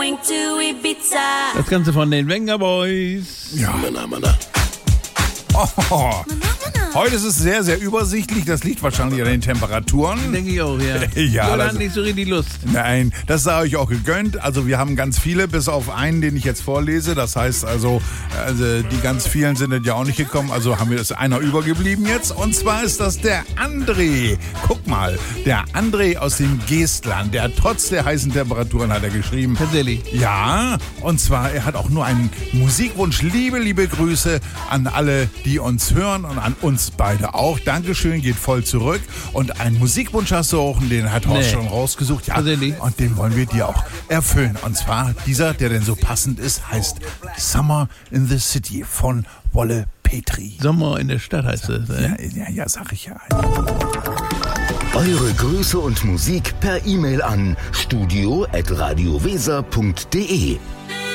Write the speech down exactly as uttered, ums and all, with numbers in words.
going to Ibiza. Das Ganze von den Venga Boys. Ja. Oh. Heute ist es sehr, sehr übersichtlich. Das liegt wahrscheinlich an den Temperaturen. Denke ich auch, ja. Ja, Oder das- hat nicht so richtig Lust. Nein, das sei euch auch gegönnt. Also wir haben ganz viele, bis auf einen, den ich jetzt vorlese. Das heißt also, also die ganz vielen sind ja auch nicht gekommen. Also haben wir das einer übergeblieben jetzt. Und zwar ist das der André. Guck mal, der André aus dem Geestland. Der trotz der heißen Temperaturen hat er geschrieben. Tatsächlich. Ja, und zwar, er hat auch nur einen Musikwunsch. Liebe, liebe Grüße an alle, die uns hören und an uns beide auch. Dankeschön, geht voll zurück. Und einen Musikwunsch hast du auch, und den hat Horst Nee. schon rausgesucht. Ja, Tatsächlich. und den wollen wir dir auch erfüllen. Und zwar dieser, der denn so passend ist, heißt Summer in the City von Wolle Petri. Sommer in der Stadt heißt es. Ja, Äh? ja, ja, sag ich ja. Eure Grüße und Musik per E-Mail an studio at radioweser punkt de.